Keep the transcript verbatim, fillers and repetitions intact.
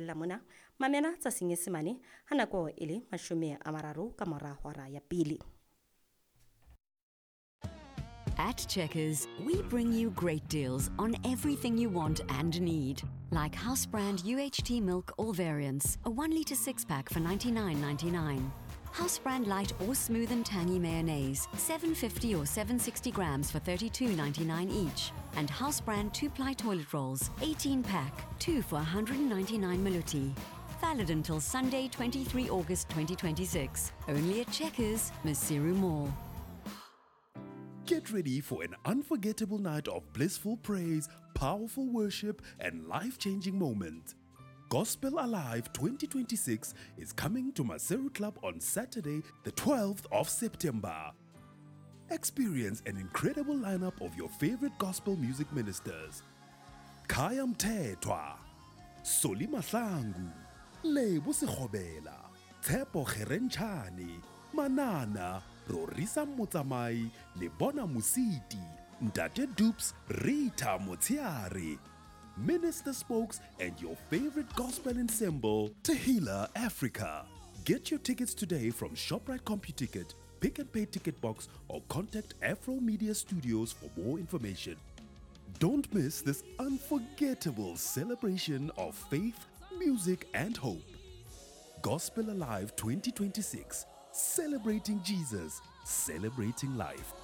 fella mona mamela tsa senyesemane ha nako e le mashome a mararo ka mora hora ya pele. At Checkers, we bring you great deals on everything you want and need. Like house brand U H T milk all variants, a one litre six pack for ninety-nine ninety-nine. House brand light or smooth and tangy mayonnaise, seven fifty or seven sixty grams for thirty-two ninety-nine each. And house brand two ply toilet rolls, eighteen pack, two for one hundred ninety-nine maluti. Valid until Sunday, twenty-third August twenty twenty-six. Only at Checkers, Masiru Mall. Get ready for an unforgettable night of blissful praise, powerful worship, and life-changing moments. Gospel Alive twenty twenty-six is coming to Maseru Club on Saturday, the twelfth of September. Experience an incredible lineup of your favorite gospel music ministers. Khaya Mthethwa, Soli Mahlangu, Lebo Sekgobela, Tshepo Kgerenchane, Manana, Rorisa Motsamai, Lebona Musiti, Ntate Dupes, Rita Motsiare, Minister Spokes, and your favorite gospel ensemble, Tehillah Africa. Get your tickets today from ShopRite CompuTicket, Pick and Pay Ticket Box, or contact Afro Media Studios for more information. Don't miss this unforgettable celebration of faith, music, and hope. Gospel Alive twenty twenty-six. Celebrating Jesus, celebrating life.